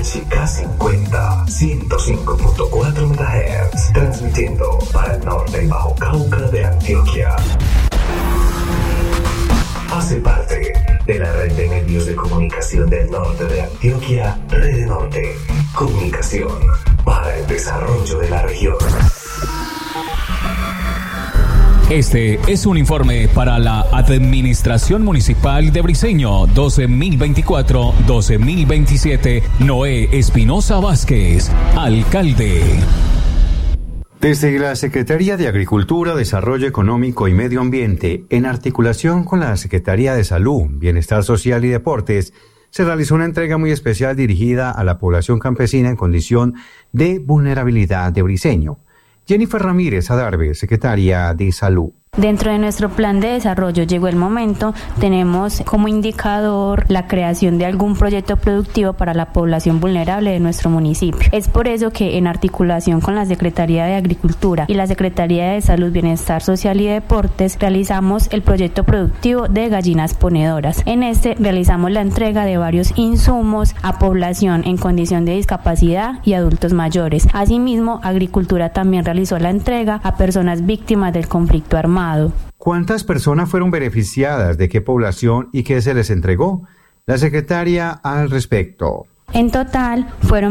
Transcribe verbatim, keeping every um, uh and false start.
H K cincuenta, ciento cinco punto cuatro megahertz, transmitiendo para el norte y Bajo Cauca de Antioquia. Hace parte de la red de medios de comunicación del norte de Antioquia, Red Norte, comunicación para el desarrollo de la región. Este es un informe para la Administración Municipal de Briceño doce mil veinticuatro a doce mil veintisiete. Noé Espinosa Vázquez, alcalde. Desde la Secretaría de Agricultura, Desarrollo Económico y Medio Ambiente, en articulación con la Secretaría de Salud, Bienestar Social y Deportes, se realizó una entrega muy especial dirigida a la población campesina en condición de vulnerabilidad de Briceño. Jennifer Ramírez Adarve, Secretaria de Salud. Dentro de nuestro plan de desarrollo llegó el momento, tenemos como indicador la creación de algún proyecto productivo para la población vulnerable de nuestro municipio. Es por eso que en articulación con la Secretaría de Agricultura y la Secretaría de Salud, Bienestar Social y Deportes realizamos el proyecto productivo de gallinas ponedoras. En este realizamos la entrega de varios insumos a población en condición de discapacidad y adultos mayores. Asimismo, Agricultura también realizó la entrega a personas víctimas del conflicto armado. ¿Cuántas personas fueron beneficiadas? ¿De qué población y qué se les entregó? La secretaria al respecto. En total fueron